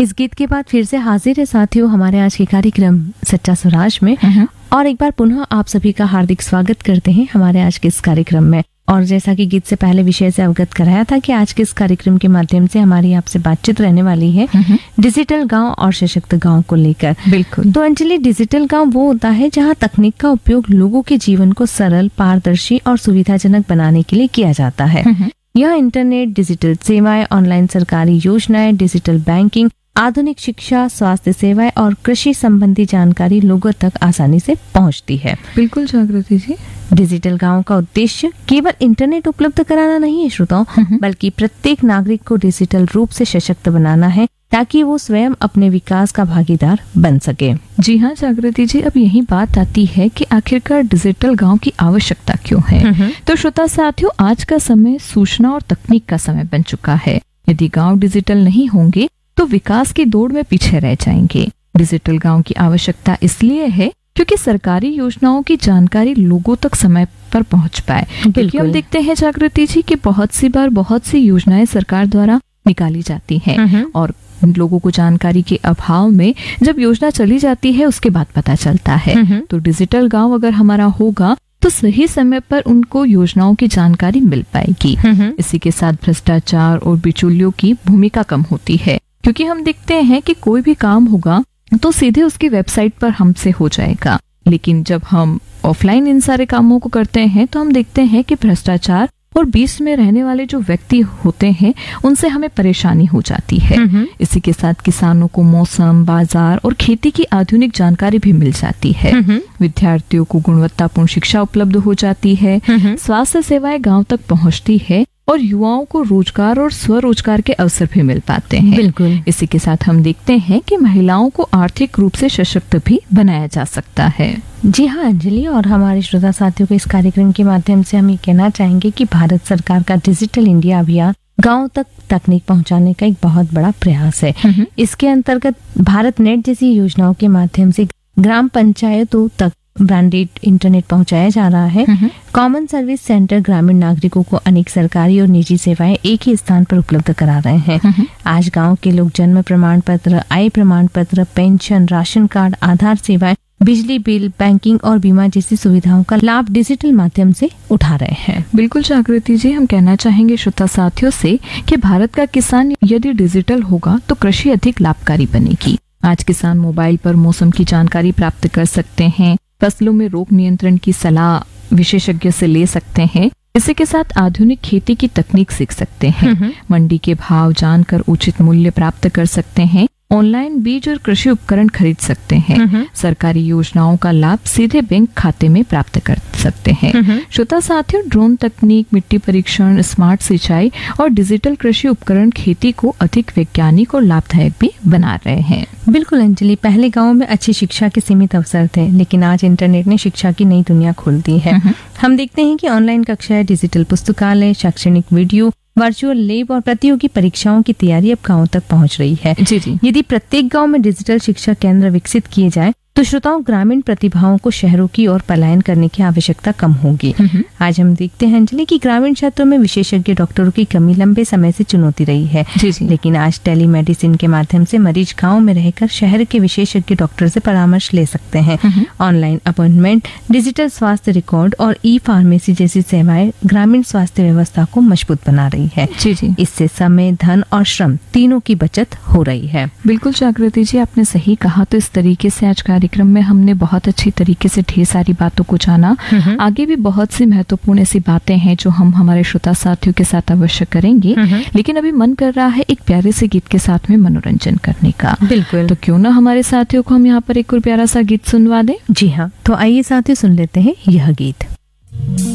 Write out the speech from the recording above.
इस गीत के बाद फिर से हाजिर है साथियों हमारे आज के कार्यक्रम सच्चा स्वराज में। और एक बार पुनः आप सभी का हार्दिक स्वागत करते हैं हमारे आज के इस कार्यक्रम में। और जैसा कि गीत से पहले विषय से अवगत कराया था कि आज के इस कार्यक्रम के माध्यम से हमारी आपसे बातचीत रहने वाली है डिजिटल गांव और सशक्त गांव को लेकर। बिल्कुल। तो अंजलि, डिजिटल गांव वो होता है जहां तकनीक का उपयोग लोगों के जीवन को सरल, पारदर्शी और सुविधाजनक बनाने के लिए किया जाता है। यह इंटरनेट, डिजिटल सेवाएं, ऑनलाइन सरकारी योजनाएं, डिजिटल बैंकिंग, आधुनिक शिक्षा, स्वास्थ्य सेवाएं और कृषि संबंधी जानकारी लोगों तक आसानी से पहुंचती है। बिल्कुल जागृति जी। डिजिटल गांव का उद्देश्य केवल इंटरनेट उपलब्ध कराना नहीं है श्रोताओं, बल्कि प्रत्येक नागरिक को डिजिटल रूप से सशक्त बनाना है ताकि वो स्वयं अपने विकास का भागीदार बन सके। जी हाँ जागृति जी, अब यही बात आती है कि आखिरकार डिजिटल गांव की आवश्यकता क्यों है। तो श्रोता साथियों, आज का समय सूचना और तकनीक का समय बन चुका है। यदि गांव डिजिटल नहीं होंगे तो विकास की दौड़ में पीछे रह जाएंगे। डिजिटल गांव की आवश्यकता इसलिए है क्योंकि सरकारी योजनाओं की जानकारी लोगों तक समय पर पहुंच पाए। क्योंकि हम देखते हैं जागृति जी कि बहुत सी योजनाएं सरकार द्वारा निकाली जाती हैं और लोगों को जानकारी के अभाव में जब योजना चली जाती है उसके बाद पता चलता है। तो डिजिटल गांव अगर हमारा होगा तो सही समय पर उनको योजनाओं की जानकारी मिल पाएगी। इसी के साथ भ्रष्टाचार और बिचौलियों की भूमिका कम होती है, क्योंकि हम देखते हैं कि कोई भी काम होगा तो सीधे उसकी वेबसाइट पर हमसे हो जाएगा। लेकिन जब हम ऑफलाइन इन सारे कामों को करते हैं तो हम देखते हैं कि भ्रष्टाचार और बीच में रहने वाले जो व्यक्ति होते हैं उनसे हमें परेशानी हो जाती है। इसी के साथ किसानों को मौसम, बाजार और खेती की आधुनिक जानकारी भी मिल जाती है। विद्यार्थियों को गुणवत्तापूर्ण शिक्षा उपलब्ध हो जाती है। स्वास्थ्य सेवाएं गांव तक पहुंचती है और युवाओं को रोजगार और स्वरोजगार के अवसर भी मिल पाते हैं। बिल्कुल। इसी के साथ हम देखते हैं कि महिलाओं को आर्थिक रूप से सशक्त भी बनाया जा सकता है। जी हाँ अंजलि, और हमारे श्रोता साथियों को इस कार्यक्रम के माध्यम से हम ये कहना चाहेंगे कि भारत सरकार का डिजिटल इंडिया अभियान गांव तक तकनीक पहुंचाने का एक बहुत बड़ा प्रयास है। इसके अंतर्गत भारत नेट जैसी योजनाओं के माध्यम से ग्राम पंचायतों तक ब्रांडेड इंटरनेट पहुंचाया जा रहा है। कॉमन सर्विस सेंटर ग्रामीण नागरिकों को अनेक सरकारी और निजी सेवाएं एक ही स्थान पर उपलब्ध करा रहे हैं। आज गांव के लोग जन्म प्रमाण पत्र, आय प्रमाण पत्र, पेंशन, राशन कार्ड, आधार सेवाएं, बिजली बिल, बैंकिंग और बीमा जैसी सुविधाओं का लाभ डिजिटल माध्यम से उठा रहे हैं। बिल्कुल जागृति जी, हम कहना चाहेंगे श्रोता साथियों से कि भारत का किसान यदि डिजिटल होगा तो कृषि अधिक लाभकारी बनेगी। आज किसान मोबाइल पर मौसम की जानकारी प्राप्त कर सकते हैं, फसलों में रोग नियंत्रण की सलाह विशेषज्ञ से ले सकते हैं। इसी के साथ आधुनिक खेती की तकनीक सीख सकते हैं, मंडी के भाव जानकर उचित मूल्य प्राप्त कर सकते हैं, ऑनलाइन बीज और कृषि उपकरण खरीद सकते हैं, सरकारी योजनाओं का लाभ सीधे बैंक खाते में प्राप्त कर सकते हैं। श्रोता साथियों, ड्रोन तकनीक, मिट्टी परीक्षण, स्मार्ट सिंचाई और डिजिटल कृषि उपकरण खेती को अधिक वैज्ञानिक और लाभदायक भी बना रहे हैं। बिल्कुल अंजलि, पहले गांव में अच्छी शिक्षा के सीमित अवसर थे, लेकिन आज इंटरनेट ने शिक्षा की नई दुनिया खोल दी है। हम देखते हैं कि ऑनलाइन कक्षाएं, डिजिटल पुस्तकालय, शैक्षणिक वीडियो, वर्चुअल लैब और प्रतियोगी परीक्षाओं की तैयारी अब गाँव तक पहुंच रही है। जी। यदि प्रत्येक गांव में डिजिटल शिक्षा केंद्र विकसित किए जाएं तो श्रोताओं, ग्रामीण प्रतिभाओं को शहरों की ओर पलायन करने की आवश्यकता कम होगी। आज हम देखते हैं अंजलि कि ग्रामीण क्षेत्रों में विशेषज्ञ डॉक्टरों की कमी लंबे समय से चुनौती रही है। जी। लेकिन आज टेलीमेडिसिन के माध्यम से मरीज गांव में रहकर शहर के विशेषज्ञ डॉक्टर से परामर्श ले सकते हैं। ऑनलाइन अपॉइंटमेंट, डिजिटल स्वास्थ्य रिकॉर्ड और ई फार्मेसी जैसी सेवाएं ग्रामीण स्वास्थ्य व्यवस्था को मजबूत बना रही है। जी। इससे समय, धन और श्रम तीनों की बचत हो रही है। बिल्कुल जागृति जी, आपने सही कहा। तो इस तरीके से आज कार्यक्रम में हमने बहुत अच्छी तरीके से ढेर सारी बातों को जाना। आगे भी बहुत सी महत्वपूर्ण ऐसी बातें हैं जो हम हमारे श्रोता साथियों के साथ अवश्य करेंगे। लेकिन अभी मन कर रहा है एक प्यारे से गीत के साथ में मनोरंजन करने का। बिल्कुल। तो क्यों ना हमारे साथियों को हम यहाँ पर एक और प्यारा सा गीत सुनवा दें। जी हाँ, तो आइए साथियों सुन लेते हैं यह गीत।